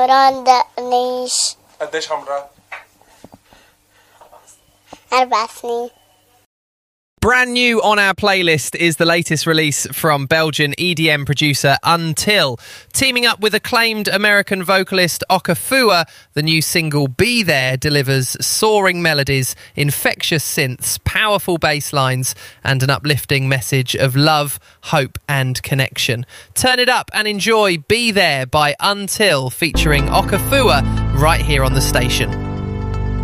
دقنيش. قديش عمرها؟ 4 سنين. Brand new on our playlist is the latest release from Belgian EDM producer Until. Teaming up with acclaimed American vocalist Okafua, the new single Be There delivers soaring melodies, infectious synths, powerful bass lines, and an uplifting message of love, hope, and connection. Turn it up and enjoy Be There by Until, featuring Okafua, right here on the station.